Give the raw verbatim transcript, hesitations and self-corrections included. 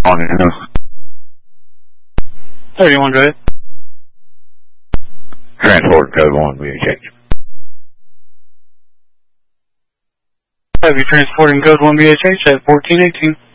thirty-one, right? Transport code one, B H H. Have you transporting code one B H H at fourteen eighteen?